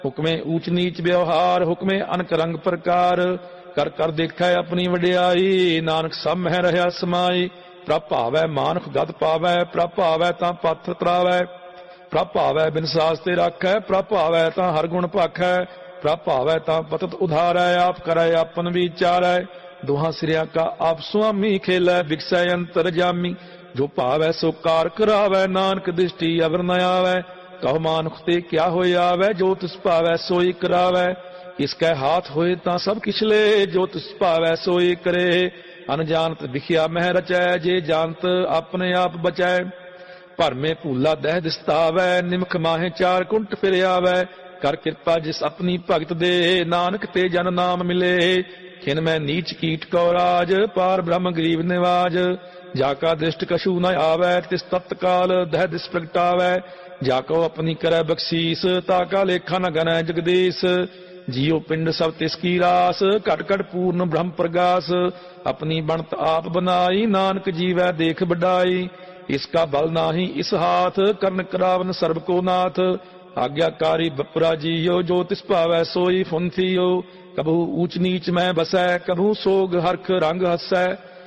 ਹੁਕਮੇ ਊਚ ਨੀਚ ਵਿਵਹਾਰ, ਹੁਕਮੇ ਅਨਕ ਰੰਗ ਪ੍ਰਕਾਰ। ਕਰ ਕਰ ਦੇਖੈ ਆਪਣੀ ਵਡਿਆਈ, ਨਾਨਕ ਸਭ ਮਹਿ ਰਹਿਆ ਸਮਾਈ। ਪ੍ਰਭ ਭਾਵੈ ਮਾਨੁਖ ਗਤ ਪਾਵੈ, ਪ੍ਰਭ ਭਾਵੈ ਤਾਂ ਪੱਥ ਤਰਾਵੈ। ਪ੍ਰਭ ਭਾਵੈ ਬਿਨ ਸਾਸ ਤੇ ਰਾਖੈ, ਪ੍ਰਭ ਭਾਵੈ ਤਾਂ ਹਰ ਗੁਣ ਭਾਖੈ। ਪ੍ਰਭ ਭਾਵੈ ਤਾਂ ਪਤਤ ਉਧਾਰੈ, ਆਪ ਕਰੈ ਆਪਨ ਵਿਚਾਰੈ। ਦੋਹਾਂ ਸਿਰਿਆਂ ਕਾ ਆਪ ਸੁਆਮੀ, ਖੇਲੈ ਵਿਗਸੈ ਅੰਤਰ ਜਾਮੀ। ਜੋ ਭਾਵੈ ਸੋ ਕਾਰ ਕਰਾਵੈ, ਨਾਨਕ ਦ੍ਰਿਸ਼ਟੀ ਅਵਰ ਨ ਆਵੈ। ਕਹੋ ਮਾਨੁਖ ਤੇ ਕਿਆ ਹੋਇ ਆਵੈ, ਜੋ ਤਿਸ ਭਾਵੈ ਸੋਈ ਕਰਾਵੈ। ਇਸ ਕੈ ਹਾਥ ਹੋਏ ਤਾਂ ਸਭ ਕਿਛ ਲੇ, ਜੋ ਤਿਸ ਭਾਵੈ ਸੋਈ ਕਰੇ। ਅਨਜਾਨਤ ਵਿਖਿਆ ਮਹਿ ਰਚੈ, ਜੇ ਜਾਣਤ ਆਪਣੇ ਆਪ ਬਚੈ। ਭਰਮੇ ਭੂਲਾ ਦਹਿ ਦਿਸਤਾਵੈ, ਨਿਮਖ ਮਾਹੇ ਚਾਰ ਕੁੰਟ ਫਿਰ ਆਵੈ। ਕਰ ਕਿਰਪਾ ਜਿਸ ਆਪਣੀ ਭਗਤ ਦੇ, ਨਾਨਕ ਤੇ ਜਨ ਨਾਮ ਮਿਲੇ। ਖਿਨ ਮੈਂ ਨੀਚ ਕੀਟ ਕਉ ਰਾਜ, ਪਾਰ ਬ੍ਰਹਮ ਗਰੀਬ ਨਿਵਾਜ। ਜਾ ਕਾ ਦ੍ਰਿਸ਼ਟ ਕਛੂ ਨ ਆਵੈ, ਤਿਸ ਤਤਕਾਲ ਦਹਿ ਦਿਸ ਪ੍ਰਗਟਾਵੈ। ਜਾ ਕਉ ਆਪਣੀ ਕਰੈ ਬਖਸ਼ੀਸ, ਤਾ ਕਾ ਲੇਖਾ ਨ ਗਣੈ ਜਗਦੀਸ਼। ਜੀਉ ਪਿੰਡ ਸਭ ਤਿਸ ਕੀ ਰਾਸ, ਘਟ ਘਟ ਪੂਰਨ ਬ੍ਰਹਮ ਪ੍ਰਗਾਸ। ਆਪਣੀ ਬਣਤ ਆਪ ਬਨਾਈ, ਨਾਨਕ ਜੀਵੈ ਦੇਖ ਵਡਾਈ। ਇਸ ਕਾ ਬਲ ਨਾਹੀ ਇਸ ਹਾਥ, ਕਰਨ ਕਰਾਵਨ ਸਰਬ ਕੋ ਨਾਥ। ਆਗਿਆਕਾਰੀ ਬਪੁਰਾ ਜੀਓ, ਜੋ ਤਿਸ ਭਾਵੈ ਸੋਈ ਫੁਨ ਥੀਓ। ਕਬਹੂ ਊਚ ਨੀਚ ਮੈਂ ਬਸੈ, ਕਬਹੂ ਸੋਗ ਹਰਖ ਰੰਗ ਹਸੈ।